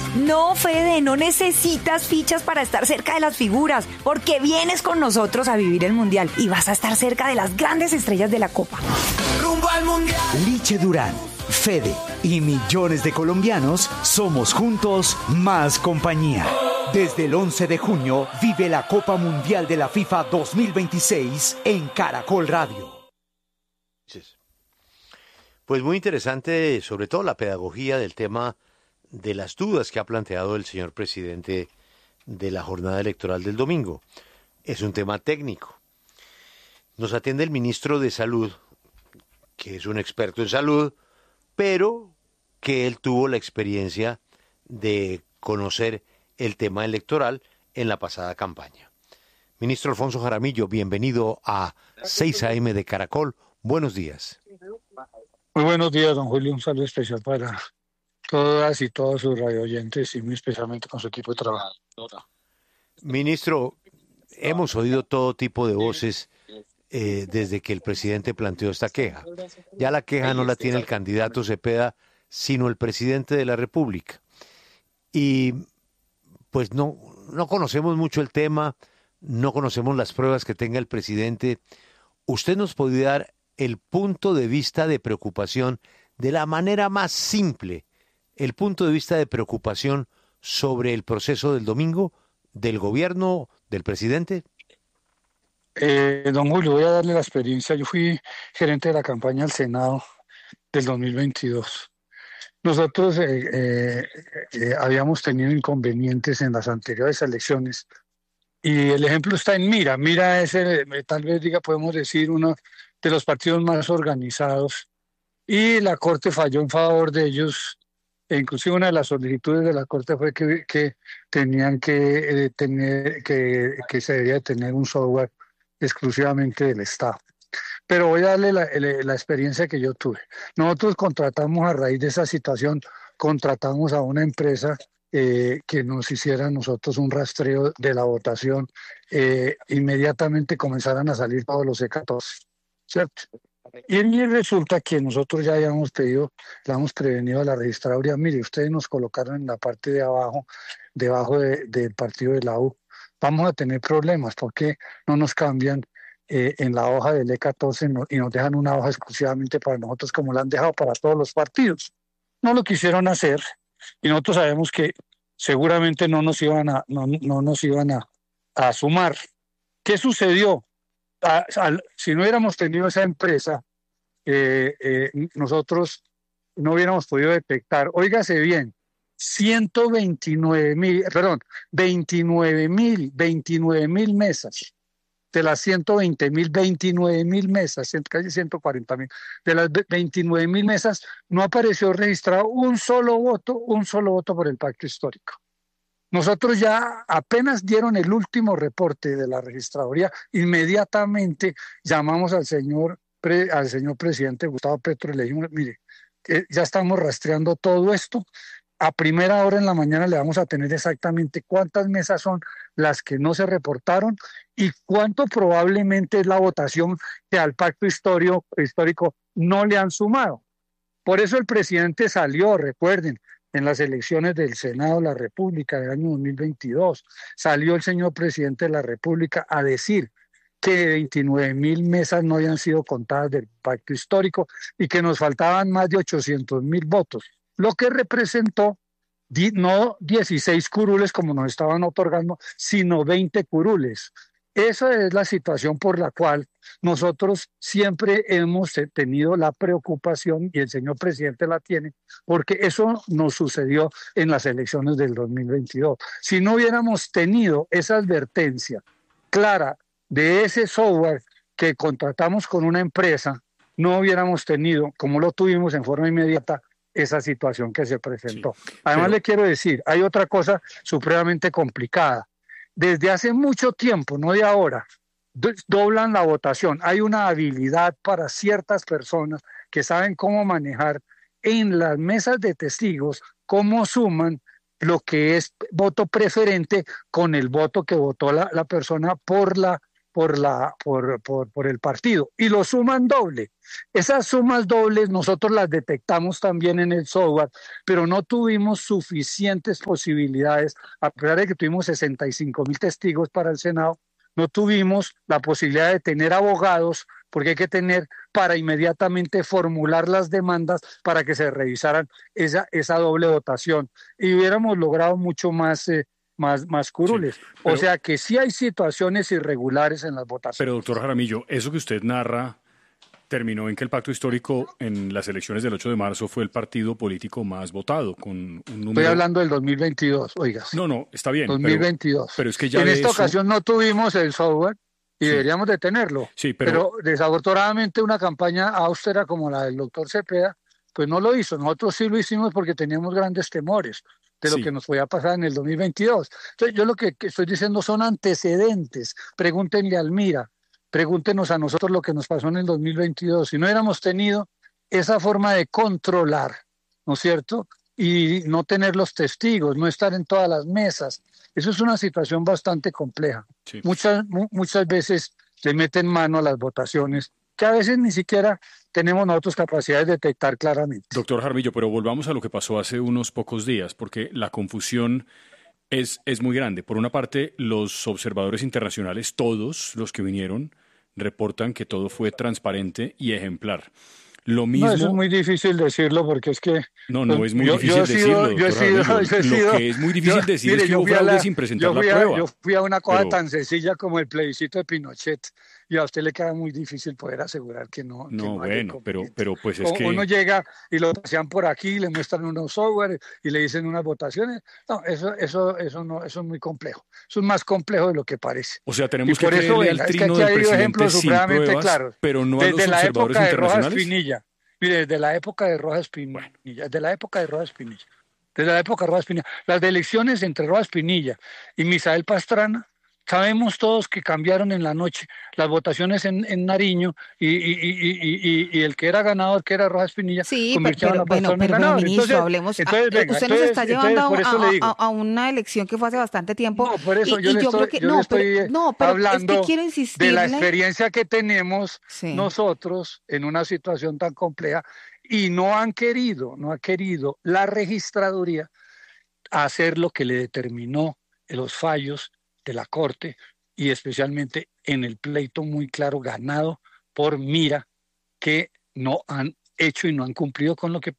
No, Fede, no necesitas fichas para estar cerca de las figuras, porque vienes con nosotros a vivir el Mundial y vas a estar cerca de las grandes estrellas de la Copa. Rumbo al Mundial. Liche Durán, Fede y millones de colombianos somos juntos más compañía. Desde el 11 de junio vive la Copa Mundial de la FIFA 2026 en Caracol Radio. Pues muy interesante, sobre todo la pedagogía del tema de las dudas que ha planteado el señor presidente de la jornada electoral del domingo. Es un tema técnico. Nos atiende el ministro de Salud, que es un experto en salud, pero que él tuvo la experiencia de conocer el tema electoral en la pasada campaña. Ministro Alfonso Jaramillo, bienvenido a 6 AM de Caracol. Buenos días. Muy buenos días, don Julio. Un saludo especial para todas y todos sus radioyentes y muy especialmente con su equipo de trabajo. Ministro, hemos oído todo tipo de voces desde que el presidente planteó esta queja. Ya la queja no la tiene el candidato Cepeda, sino el presidente de la República. Y pues no conocemos mucho el tema, no conocemos las pruebas que tenga el presidente. ¿Usted nos podría dar el punto de vista de preocupación de la manera más simple, el punto de vista de preocupación sobre el proceso del domingo, del gobierno, del presidente? Don Julio, voy a darle la experiencia. Yo fui gerente de la campaña al Senado del 2022. Nosotros habíamos tenido inconvenientes en las anteriores elecciones y el ejemplo está en Mira. Mira es, tal vez podemos decir, uno de los partidos más organizados y la Corte falló en favor de ellos. E inclusive una de las solicitudes de la Corte fue que tenían que se debía tener un software exclusivamente del Estado. Pero voy a darle la experiencia que yo tuve. Nosotros contratamos, a raíz de esa situación, contratamos a una empresa que nos hiciera a nosotros un rastreo de la votación. Inmediatamente comenzaran a salir todos los E14, ¿cierto? Y resulta que nosotros ya habíamos pedido, le hemos prevenido a la registraduría: mire, ustedes nos colocaron en la parte de abajo, debajo del partido de la U. Vamos a tener problemas porque no nos cambian en la hoja del E14 y nos dejan una hoja exclusivamente para nosotros, como la han dejado para todos los partidos. No lo quisieron hacer y nosotros sabemos que seguramente no nos iban a sumar. ¿Qué sucedió? Si no hubiéramos tenido esa empresa, nosotros no hubiéramos podido detectar, óigase bien, 29,000 mesas. De las 120,000, 29,000 mesas, casi 40,000. De las 29,000 mesas no apareció registrado un solo voto por el pacto histórico. Nosotros ya apenas dieron el último reporte de la registraduría, inmediatamente llamamos al señor presidente Gustavo Petro y le dijimos: mire, ya estamos rastreando todo esto. A primera hora en la mañana le vamos a tener exactamente cuántas mesas son las que no se reportaron y cuánto probablemente es la votación que al pacto histórico no le han sumado. Por eso el presidente salió, recuerden, en las elecciones del Senado de la República del año 2022, salió el señor presidente de la República a decir que 29,000 mesas no habían sido contadas del pacto histórico y que nos faltaban más de 800,000 votos, lo que representó no 16 curules como nos estaban otorgando, sino 20 curules. Esa es la situación por la cual nosotros siempre hemos tenido la preocupación, y el señor presidente la tiene, porque eso nos sucedió en las elecciones del 2022. Si no hubiéramos tenido esa advertencia clara de ese software que contratamos con una empresa, no hubiéramos tenido, como lo tuvimos en forma inmediata, esa situación que se presentó. Sí, además le quiero decir, hay otra cosa supremamente complicada. Desde hace mucho tiempo, no de ahora, doblan la votación. Hay una habilidad para ciertas personas que saben cómo manejar en las mesas de testigos, cómo suman lo que es voto preferente con el voto que votó la persona por la por el partido y lo suman doble. Esas sumas dobles nosotros las detectamos también en el software, pero no tuvimos suficientes posibilidades, a pesar de que tuvimos 65.000 testigos para el Senado, no tuvimos la posibilidad de tener abogados, porque hay que tener para inmediatamente formular las demandas para que se revisaran esa doble votación y hubiéramos logrado mucho más curules. Sí, o sea que sí hay situaciones irregulares en las votaciones. Pero, doctor Jaramillo, eso que usted narra terminó en que el pacto histórico en las elecciones del 8 de marzo fue el partido político más votado, con un número... Estoy hablando del 2022, oigas. No, está bien. 2022. Pero es que ya en esta eso... ocasión no tuvimos el software y deberíamos de tenerlo. Sí, pero desafortunadamente una campaña austera como la del doctor Cepeda, pues no lo hizo. Nosotros sí lo hicimos porque teníamos grandes temores de lo que nos podía pasar en el 2022. Entonces, yo lo que estoy diciendo son antecedentes. Pregúntenle a Almira, pregúntenos a nosotros lo que nos pasó en el 2022. Si no hubiéramos tenido esa forma de controlar, ¿no es cierto? Y no tener los testigos, no estar en todas las mesas. Eso es una situación bastante compleja. Sí. Muchas veces le meten mano a las votaciones, que a veces ni siquiera tenemos nosotros capacidad de detectar claramente. Doctor Jaramillo, pero volvamos a lo que pasó hace unos pocos días, porque la confusión es muy grande. Por una parte, los observadores internacionales, todos los que vinieron, reportan que todo fue transparente y ejemplar. Lo mismo... No, eso es muy difícil decirlo porque es que... No es muy difícil decirlo, doctor Jaramillo. Lo que es muy difícil decir es que hubo fraude sin presentar la prueba. Yo fui a una cosa tan sencilla como el plebiscito de Pinochet y a usted le queda muy difícil poder asegurar que no. No, bueno, pero pues es que... Uno llega y lo pasean por aquí, le muestran unos software y le dicen unas votaciones. No, eso es muy complejo. Eso es más complejo de lo que parece. O sea, tenemos que creerle al trino del presidente sin pruebas, claros, pero no a los observadores internacionales. Mire, desde la época de Rojas Pinilla, las elecciones entre Rojas Pinilla y Misael Pastrana, sabemos todos que cambiaron en la noche las votaciones en Nariño y el que era ganador, que era Rojas Pinilla, convirtieron a Pastrana en ganador. Ministro, hablemos. Usted nos está llevando a una elección que fue hace bastante tiempo. No, por eso yo le estoy hablando es que quiero de la experiencia que tenemos nosotros en una situación tan compleja y no ha querido la registraduría hacer lo que le determinó los fallos de la Corte y especialmente en el pleito muy claro ganado por Mira, que no han hecho y no han cumplido con lo que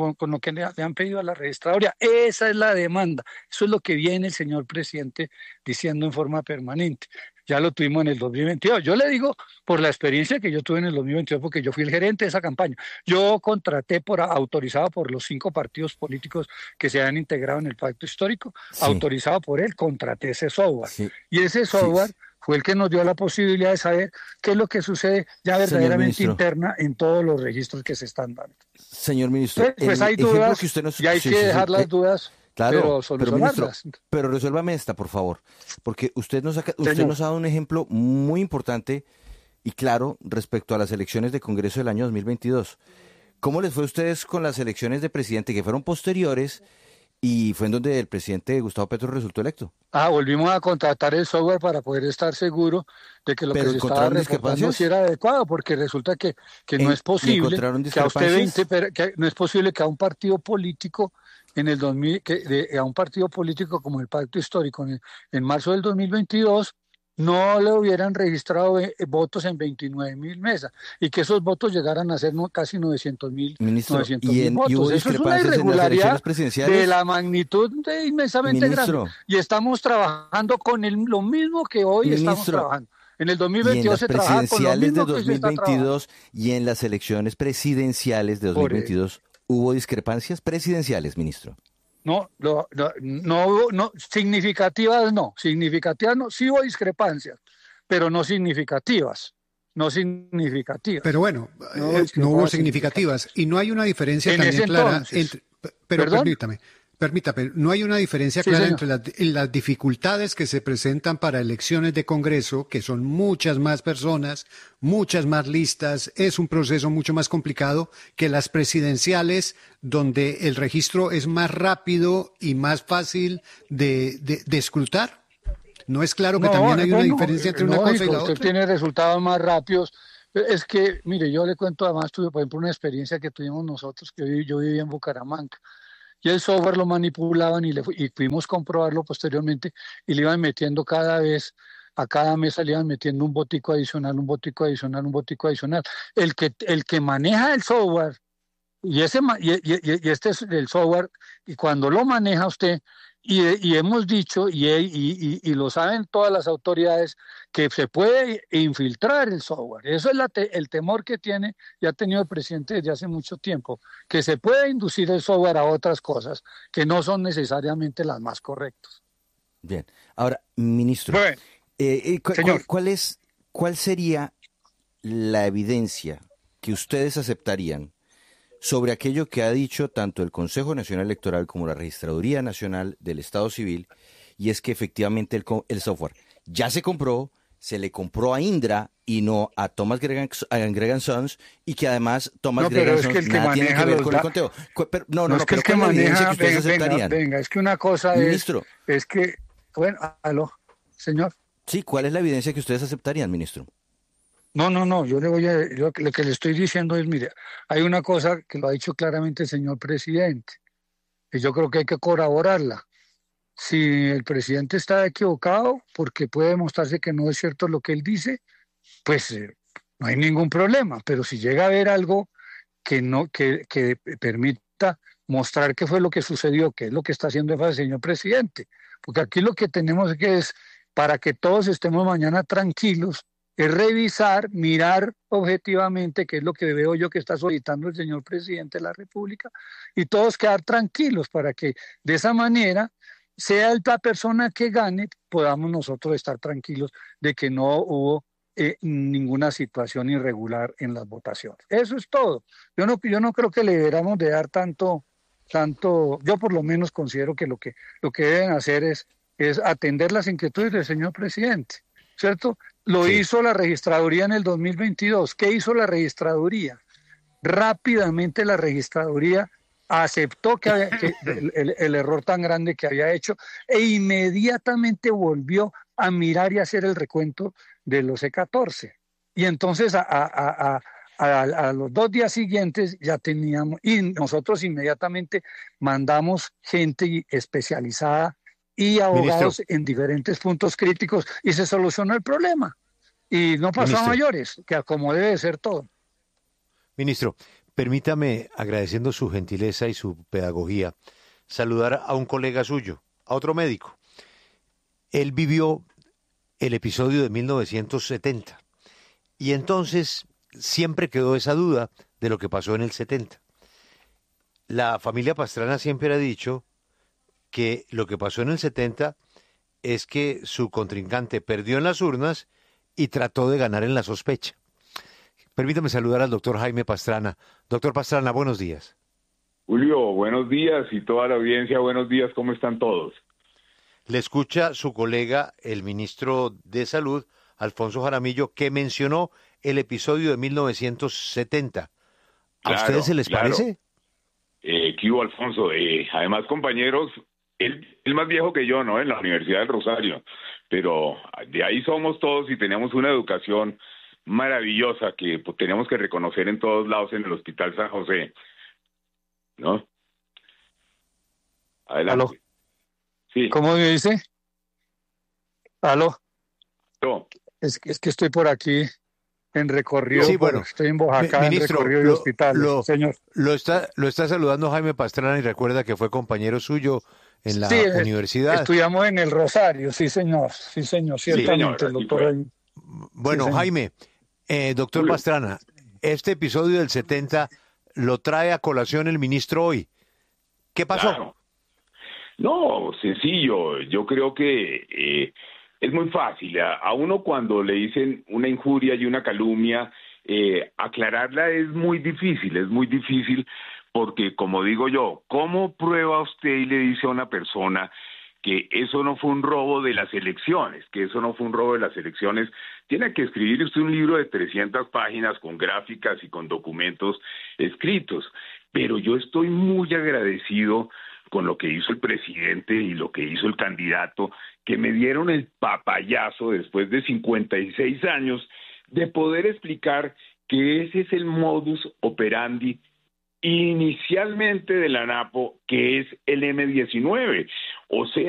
le han pedido a la registraduría. Esa es la demanda. Eso es lo que viene el señor presidente diciendo en forma permanente. Ya lo tuvimos en el 2022. Yo le digo por la experiencia que yo tuve en el 2022, porque yo fui el gerente de esa campaña. Yo contraté autorizado por los 5 partidos políticos que se han integrado en el pacto histórico, autorizado por él, contraté ese software. Sí. Y ese software fue el que nos dio la posibilidad de saber qué es lo que sucede ya verdaderamente interna en todos los registros que se están dando. Señor ministro, entonces, pues hay dudas que usted nos... y hay que dejar las dudas. Claro, pero ministro, pero resuélvame esta, por favor, porque usted nos ha dado un ejemplo muy importante y claro respecto a las elecciones de Congreso del año 2022. ¿Cómo les fue a ustedes con las elecciones de presidente que fueron posteriores y fue en donde el presidente Gustavo Petro resultó electo? Volvimos a contratar el software para poder estar seguro de que lo que se estaba reportando sí era adecuado, porque resulta que no es posible que a usted no es posible que a un partido político en el 2000, a un partido político como el Pacto Histórico en marzo del 2022 no le hubieran registrado votos en 29.000 mesas y que esos votos llegaran a ser casi 900.000 votos. Eso es una irregularidad de la magnitud inmensamente grande. Y estamos trabajando con lo mismo que hoy estamos trabajando. En el 2022 se trabaja con lo mismo que se está trabajando. Y en las elecciones presidenciales de 2022 ¿hubo discrepancias presidenciales, ministro? No, significativas no, sí hubo discrepancias, pero no significativas. Pero bueno, no hubo significativas y no hay una diferencia también clara entre... Pero permítame, no hay una diferencia clara entre las dificultades que se presentan para elecciones de Congreso, que son muchas más personas, muchas más listas, es un proceso mucho más complicado que las presidenciales, donde el registro es más rápido y más fácil de escrutar. ¿No es claro que también hay una diferencia entre una cosa y la otra? Usted tiene resultados más rápidos. Es que, mire, yo le cuento, además tuve, por ejemplo, una experiencia que tuvimos nosotros, que yo vivía en Bucaramanga, y el software lo manipulaban y fuimos a comprobarlo posteriormente, y le iban metiendo a cada mesa le iban metiendo un botico adicional, un botico adicional, un botico adicional. El que maneja el software, y este es el software, y cuando lo maneja usted, y hemos dicho, y lo saben todas las autoridades, que se puede infiltrar el software. Eso es el temor que tiene y ha tenido el presidente desde hace mucho tiempo, que se puede inducir el software a otras cosas que no son necesariamente las más correctas. Bien, ahora, ministro, bueno, señor. ¿Cuál sería la evidencia que ustedes aceptarían sobre aquello que ha dicho tanto el Consejo Nacional Electoral como la Registraduría Nacional del Estado Civil, y es que efectivamente el software ya se compró, se le compró a Indra y no a Thomas Gregan Sons, y que además Thomas Gregan Sons nada tiene que ver con el conteo? Pero ¿cuál es la evidencia que ustedes aceptarían? Venga, es que una cosa ministro, es que, bueno, aló, señor. Sí, ¿cuál es la evidencia que ustedes aceptarían, ministro? No, yo lo que le estoy diciendo es, mire, hay una cosa que lo ha dicho claramente el señor presidente, y yo creo que hay que corroborarla. Si el presidente está equivocado, porque puede demostrarse que no es cierto lo que él dice, pues no hay ningún problema, pero si llega a haber algo que permita mostrar qué fue lo que sucedió, qué es lo que está haciendo el señor presidente, porque aquí lo que tenemos que es, para que todos estemos mañana tranquilos, es revisar, mirar objetivamente qué es lo que veo yo que está solicitando el señor presidente de la República, y todos quedar tranquilos para que de esa manera, sea la persona que gane, podamos nosotros estar tranquilos de que no hubo ninguna situación irregular en las votaciones. Eso es todo. Yo no creo que le deberíamos de dar tanto, yo por lo menos considero que lo que deben hacer es atender las inquietudes del señor presidente, ¿cierto? Lo hizo la registraduría en el 2022. ¿Qué hizo la registraduría? Rápidamente la registraduría aceptó que el error tan grande que había hecho, e inmediatamente volvió a mirar y hacer el recuento de los E14. Y entonces a los 2 días siguientes ya teníamos, y nosotros inmediatamente mandamos gente especializada y abogados, ministro, en diferentes puntos críticos, y se solucionó el problema. Y no pasó, ministro, a mayores, que como debe ser todo. Ministro, permítame, agradeciendo su gentileza y su pedagogía, saludar a un colega suyo, a otro médico. Él vivió el episodio de 1970 y entonces siempre quedó esa duda de lo que pasó en el 70. La familia Pastrana siempre ha dicho que lo que pasó en el 70 es que su contrincante perdió en las urnas y trató de ganar en la sospecha. Permítame saludar al doctor Jaime Pastrana. Doctor Pastrana, buenos días. Julio, buenos días, y toda la audiencia, buenos días, ¿cómo están todos? Le escucha su colega, el ministro de Salud, Alfonso Jaramillo, que mencionó el episodio de 1970. ¿A ustedes se les parece? ¿Qué hubo, Alfonso? Además, compañeros, él más viejo que yo, ¿no? En la Universidad del Rosario, pero de ahí somos todos y tenemos una educación maravillosa que pues, tenemos que reconocer en todos lados en el Hospital San José, ¿no? Adelante. ¿Aló? Sí. ¿Cómo me dice? ¿Aló? No. Es que estoy por aquí en recorrido. Sí, bueno, estoy en Boyacá, ministro, en recorrido de hospital. Señor. Lo está saludando Jaime Pastrana, y recuerda que fue compañero suyo en la universidad. Estudiamos en el Rosario, sí señor, ciertamente, sí, señor, el doctor. Bueno, sí, Jaime, doctor Julio. Pastrana, este episodio del 70 lo trae a colación el ministro hoy. ¿Qué pasó? Claro. No, sencillo. Yo creo que es muy fácil. A uno cuando le dicen una injuria y una calumnia, aclararla es muy difícil porque, como digo yo, ¿cómo prueba usted y le dice a una persona que eso no fue un robo de las elecciones, Tiene que escribir usted un libro de 300 páginas con gráficas y con documentos escritos. Pero yo estoy muy agradecido con lo que hizo el presidente y lo que hizo el candidato, que me dieron el papayazo después de 56 años de poder explicar que ese es el modus operandi inicialmente de la ANAPO, que es el M-19. O sea,